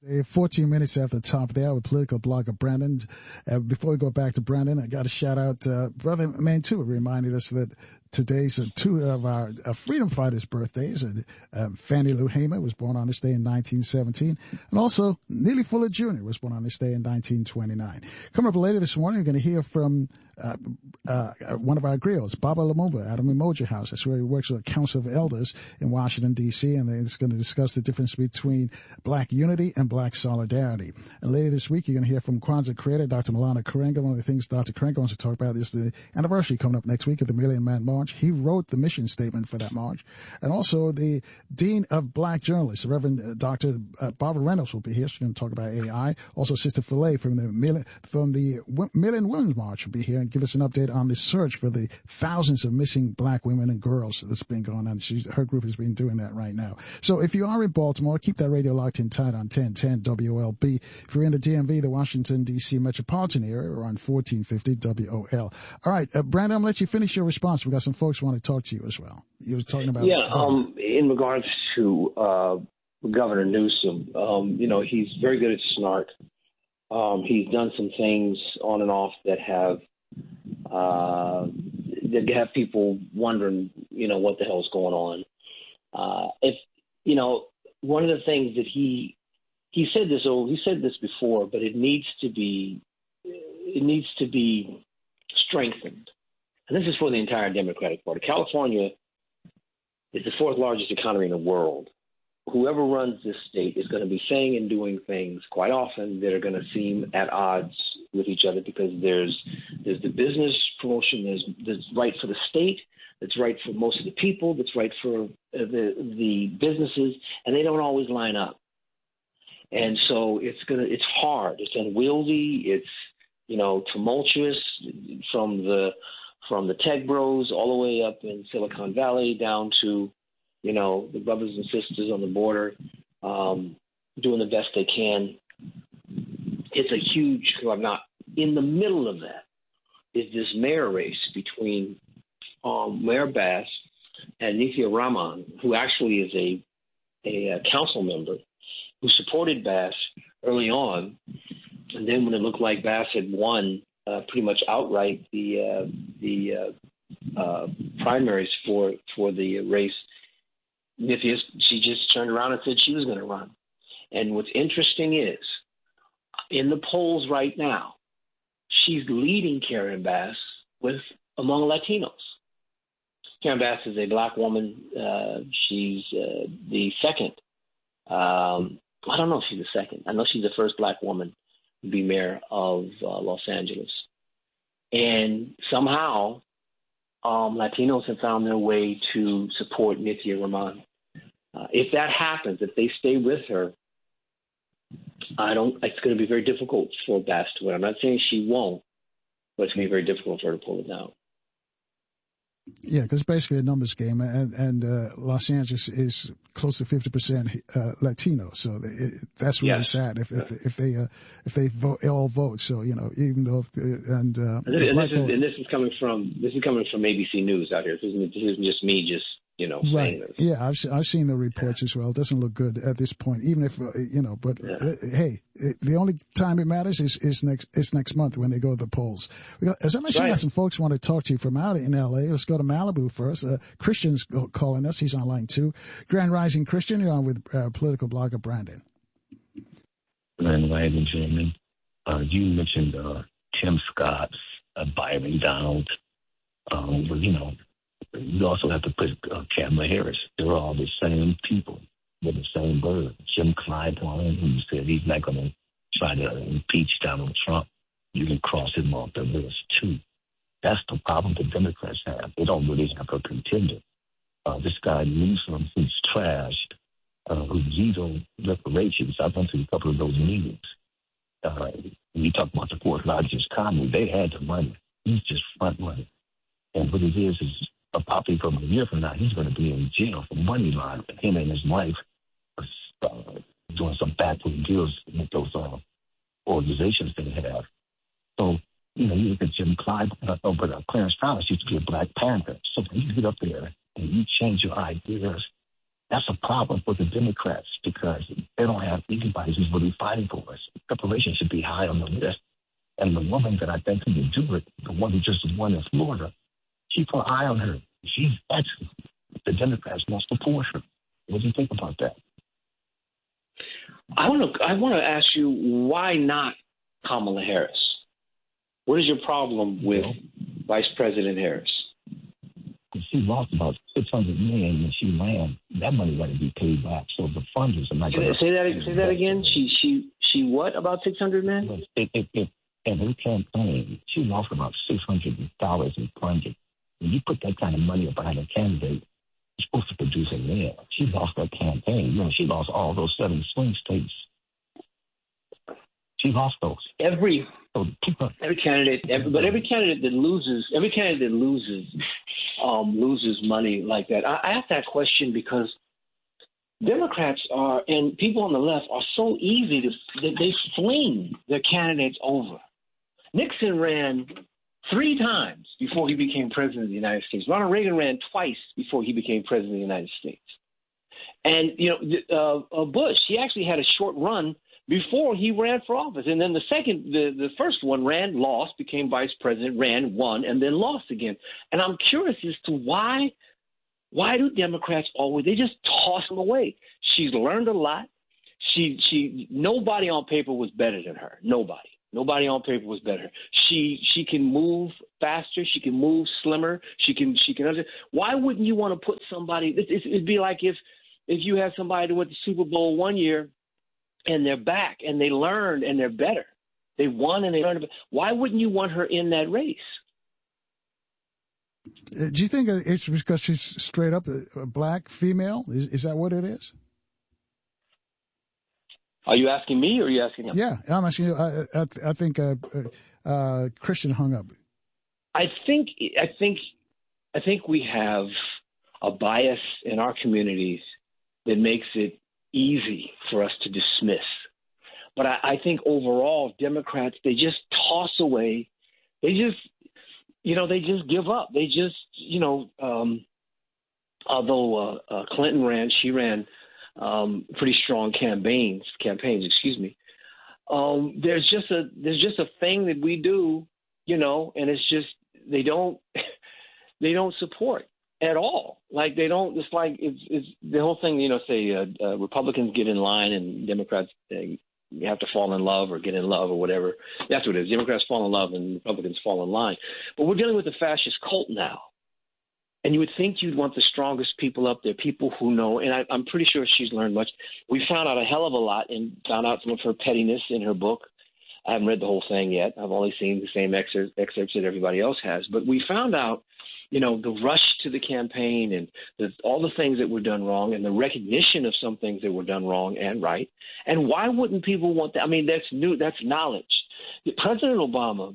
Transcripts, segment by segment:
14 minutes after the top of the hour, political blogger Brandon. Before we go back to Brandon, I got to shout out Brother Mantua reminding us that today's two of our freedom fighters' birthdays. Fannie Lou Hamer was born on this day in 1917, and also Neely Fuller Jr. was born on this day in 1929. Coming up later this morning, we're going to hear from one of our griots, Baba Lumumba, out of Umoja House. That's where he works with a council of elders in Washington, D.C., and they're going to discuss the difference between black unity and black solidarity. And later this week, you're going to hear from Kwanzaa creator, Dr. Malana Karenga. One of the things Dr. Karenga wants to talk about is the anniversary coming up next week of the Million Man March. He wrote the mission statement for that march. And also the Dean of Black Journalists, Reverend Dr. Barbara Reynolds, will be here. She's going to talk about AI. Also, Sister Fillet from the Million Women's March will be here and give us an update on the search for the thousands of missing black women and girls that's been going on. Her group has been doing that right now. So if you are in Baltimore, keep that radio locked in tight on 1010 WLB. If you're in the DMV, the Washington, D.C. metropolitan area, we're on 1450 WOL. All right, Brandon, I'm going to let you finish your response. We've got some folks who want to talk to you as well. You were talking about... in regards to Governor Newsom, he's very good at snark. He's done some things on and off that have people wondering, what the hell's going on. One of the things that he said this before, but it needs to be strengthened. And this is for the entire Democratic Party. California is the fourth largest economy in the world. Whoever runs this state is going to be saying and doing things quite often that are going to seem at odds with each other, because there's the business promotion that's right for the state, that's right for most of the people, that's right for the businesses, and they don't always line up. And so it's hard, it's unwieldy, it's tumultuous from the tech bros all the way up in Silicon Valley down to the brothers and sisters on the border doing the best they can. It's a huge club. Now, in the middle of that is this mayor race between Mayor Bass and Nithya Raman, who actually is a council member who supported Bass early on. And then when it looked like Bass had won pretty much outright the primaries for the race, Nithya, she just turned around and said she was going to run. And what's interesting is, in the polls right now, she's leading Karen Bass among Latinos. Karen Bass is a black woman. She's the second. I don't know if she's the second. I know she's the first black woman to be mayor of Los Angeles. And somehow, Latinos have found their way to support Nithya Raman. If that happens, if they stay with her, it's going to be very difficult for Bass to win. I'm not saying she won't, but it's going to be very difficult for her to pull it out. Yeah, because basically a numbers game, and Los Angeles is close to 50% Latino, so that's where it's at. If they vote, all vote. So even though this is coming from ABC News out here. This isn't just me right. saying this. Yeah, I've seen the reports as well. It doesn't look good at this point, even if But hey, the only time it matters is next month when they go to the polls. As I mentioned, we got some folks want to talk to you from out in L.A. Let's go to Malibu first. Christian's calling us. He's on line 2. Grand Rising Christian, you're on with political blogger Brandon. Grand Rising, gentlemen. You mentioned Tim Scott, Byron Donald. You also have to put Kamala Harris. They're all the same people with the same bird. Jim Clyburn, who said he's not going to try to impeach Donald Trump. You can cross him off the list, too. That's the problem the Democrats have. They don't really have a contender. This guy Newsom, who's trashed, who vetoed reparations. I've been to a couple of those meetings. When you talk about the fourth largest economy, they had the money. He's just front running. And what it is probably from a year from now, he's going to be in jail for money laundering. Him and his wife are doing some backroom deals with those organizations they have. So, you look at Jim Clyde, but Clarence Thomas used to be a Black Panther. So when you get up there and you change your ideas, that's a problem for the Democrats because they don't have Everybody who's really fighting for us. Preparation should be high on the list. And the woman that I think who would do it, the one who just won in Florida, keep an eye on her. She's excellent. The Democrats must support her. What do you think about that? I want to ask you, why not Kamala Harris? What is your problem with Vice President Harris? She lost about $600 million when she ran. That money got to be paid back. So the funders are not going to say that again. She what about $600 million? In her campaign, she lost about $600 in funding. When you put that kind of money behind a candidate, you're supposed to produce a man. She lost that campaign. She lost all those 7 swing states. She lost those. Every candidate that loses money like that. I ask that question because Democrats and people on the left are so easy they fling their candidates over. Nixon ran 3 times before he became president of the United States. Ronald Reagan ran twice before he became president of the United States. And Bush, he actually had a short run before he ran for office. And then the first one ran, lost, became vice president, ran, won, and then lost again. And I'm curious as to why do Democrats always, they just toss them away? She's learned a lot. Nobody on paper was better than her. Nobody on paper was better. She can move faster. She can move slimmer. She can. Why wouldn't you want to put somebody? It'd be like if you had somebody that went to Super Bowl one year and they're back and they learned and they're better. They won and they learned. Why wouldn't you want her in that race? Do you think it's because she's straight up a black female? Is that what it is? Are you asking me or are you asking him? Yeah, I'm asking you. I think Christian hung up. I think we have a bias in our communities that makes it easy for us to dismiss. But I think overall, Democrats, they just toss away. They just give up. They just, although Clinton ran, she ran pretty strong campaigns. There's just a thing that we do, and it's just they don't support at all. Like they don't. It's like it's the whole thing. Say Republicans get in line and Democrats you have to fall in love or get in love or whatever. That's what it is. Democrats fall in love and Republicans fall in line. But we're dealing with a fascist cult now. And you would think you'd want the strongest people up there, people who know. And I'm pretty sure she's learned much. We found out a hell of a lot and found out some of her pettiness in her book. I haven't read the whole thing yet. I've only seen the same excerpts that everybody else has. But we found out, the rush to the campaign and all the things that were done wrong and the recognition of some things that were done wrong and right. And why wouldn't people want that? I mean, that's new. That's knowledge. President Obama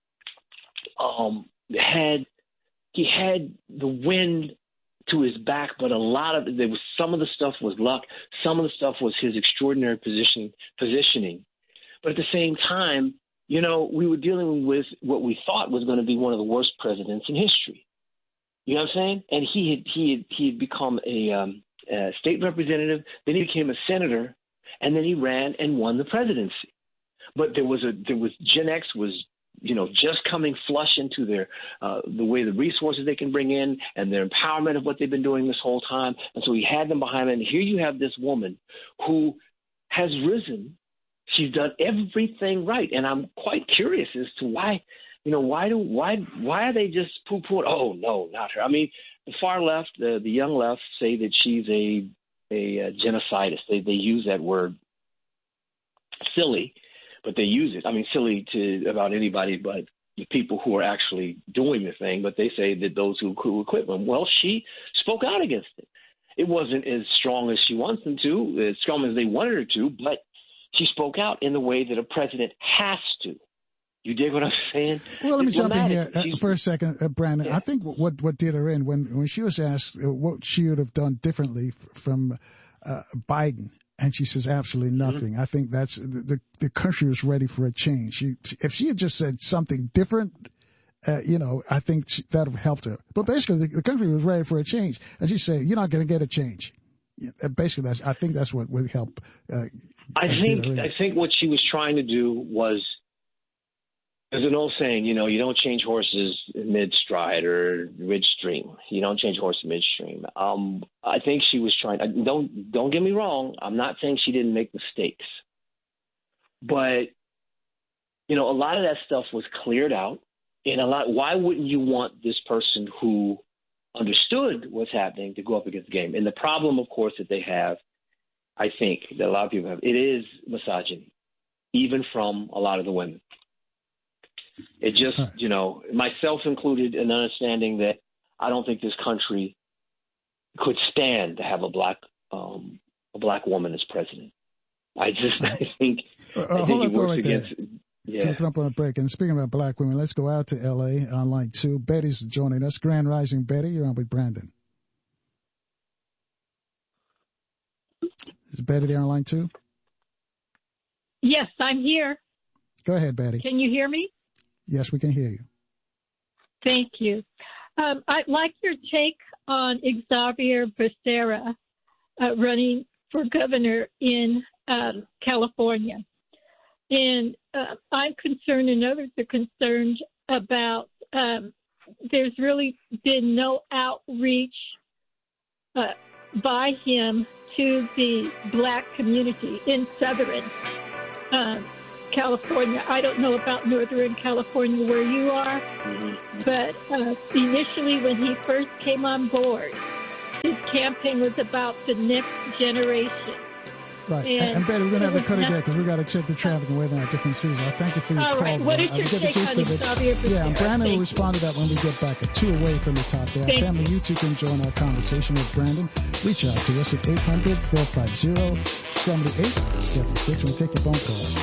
had the wind to his back, but some of the stuff was luck. Some of the stuff was his extraordinary positioning. But at the same time, we were dealing with what we thought was going to be one of the worst presidents in history. You know what I'm saying? And he had become a state representative, then he became a senator, and then he ran and won the presidency. But Gen X was just coming flush into their the way the resources they can bring in and their empowerment of what they've been doing this whole time. And so he had them behind him. And here you have this woman who has risen. She's done everything right. And I'm quite curious as to why are they just poo-pooing? Oh, no, not her. I mean, the far left, the young left say that she's a genocidist. They use that word silly, but they use it. I mean, silly to about anybody but the people who are actually doing the thing, but they say that those who equip them. Well, she spoke out against it. It wasn't as strong as she wants them to, as strong as they wanted her to, but she spoke out in the way that a president has to. You dig what I'm saying? Well, let me jump in here for a second, Brandon. Yeah. I think what did her in when she was asked what she would have done differently from Biden, and she says absolutely nothing. Mm-hmm. I think that's the country was ready for a change. If she had just said something different, I think that would have helped her. But basically, the country was ready for a change, and she said, "You're not going to get a change." Basically, I think that's what would help I think what she was trying to do was, there's an old saying, you don't change horses mid-stride or midstream. You don't change horses midstream. I think she was trying. Don't get me wrong. I'm not saying she didn't make mistakes, but a lot of that stuff was cleared out, and why wouldn't you want this person who understood what's happening to go up against the game? And the problem, of course, that they have, I think that a lot of people have, it is misogyny, even from a lot of the women. It just, myself included, in understanding that I don't think this country could stand to have a black woman as president. I think it works against. Yeah. Jumping up on a break. And speaking about black women, let's go out to L.A. on line 2. Betty's joining us. Grand Rising, Betty. You're on with Brandon. Is Betty there on line 2? Yes, I'm here. Go ahead, Betty. Can you hear me? Yes, we can hear you. Thank you. I'd like your take on Xavier Becerra running for governor in California. And I'm concerned, and others are concerned about there's really been no outreach by him to the black community in Southern California. I don't know about Northern California where you are, but initially when he first came on board, his campaign was about the next generation. Right. And Betty, we're going to have to cut it there because we've got to check the traffic and weather at different seasons. I thank you for your call. All right. What is your take on Xavier Becerra? Yeah, and Brandon will respond to that when we get back. 2 away from the top there. Family, you too can join our conversation with Brandon. Reach out to us at 800-450-7876. We'll take your phone calls.